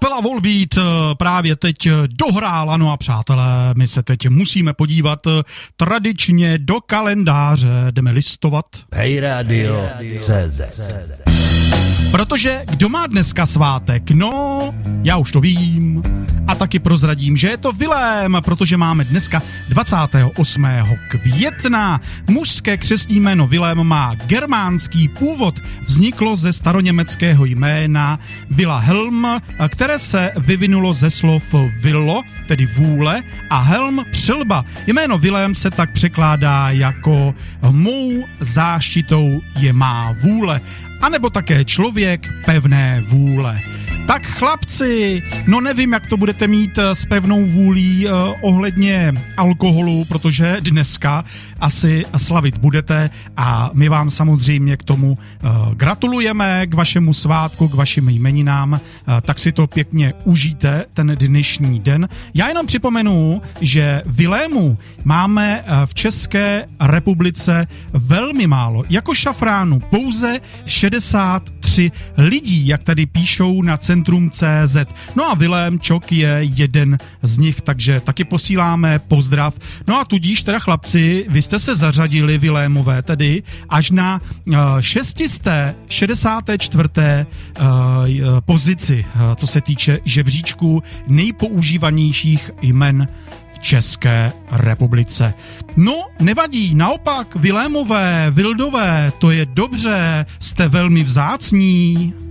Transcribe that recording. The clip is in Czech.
Kapela Volbeat právě teď dohrála, no a přátelé, my se teď musíme podívat tradičně do kalendáře, jdeme listovat. Hej Radio CZ. Protože kdo má dneska svátek? No, já už to vím a taky prozradím, že je to Vilém, protože máme dneska 28. května. Mužské křestní jméno Vilém má germánský původ. Vzniklo ze staroněmeckého jména Wilhelm, které se vyvinulo ze slov Willo, tedy vůle, a helm přilba. Jméno Vilém se tak překládá jako mou záštitou je má vůle. A nebo také člověk pevné vůle. Tak chlapci, no nevím, jak to budete mít s pevnou vůlí ohledně alkoholu, protože dneska asi slavit budete a my vám samozřejmě k tomu gratulujeme, k vašemu svátku, k vašim jmeninám, tak si to pěkně užijte ten dnešní den. Já jenom připomenu, že Vilému máme v České republice velmi málo, jako šafránu pouze 63 lidí, jak tady píšou na Centrum.cz. No a Vilém Čok je jeden z nich, takže taky posíláme pozdrav. No a tudíž teda chlapci, vy jste se zařadili Vilémové tedy až na 664. pozici, co se týče žebříčku nejpoužívanějších jmen v České republice. No, nevadí, naopak, Vilémové, Vildové, to je dobře, jste velmi vzácní.